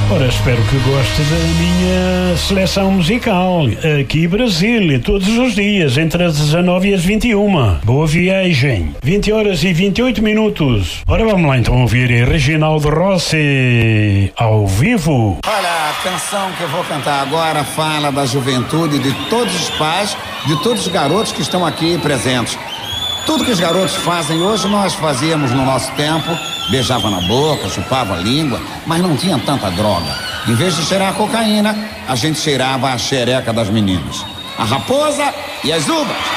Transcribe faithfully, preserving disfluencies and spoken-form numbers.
Ora, espero que goste da minha seleção musical. Aqui Brasil, todos os dias, entre as dezanove e as vinte e uma. Boa viagem. vinte horas e vinte e oito minutos. Ora, vamos lá então ouvir Reginaldo Rossi ao vivo. Olha, a canção que eu vou cantar agora fala da juventude de todos os pais, de todos os garotos que estão aqui presentes. Tudo que os garotos fazem hoje, nós fazíamos no nosso tempo. Beijava na boca, chupava a língua, mas não tinha tanta droga. Em vez de cheirar a cocaína, a gente cheirava a xereca das meninas. A raposa e as uvas.